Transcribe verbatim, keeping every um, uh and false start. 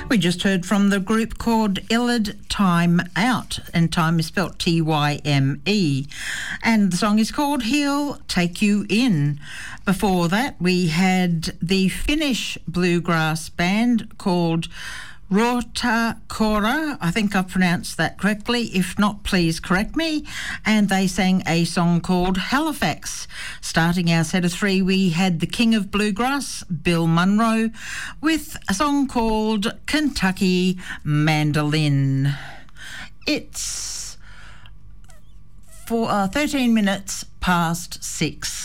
We just heard from the group called Illid Time Out, and time is spelt T Y M E. And the song is called He'll Take You In. Before that, we had the Finnish bluegrass band called Rota Kora. I think I've pronounced that correctly. If not, please correct me. And they sang a song called Halifax. Starting our set of three, we had the King of Bluegrass, Bill Munro, with a song called Kentucky Mandolin. It's for uh, thirteen minutes past six.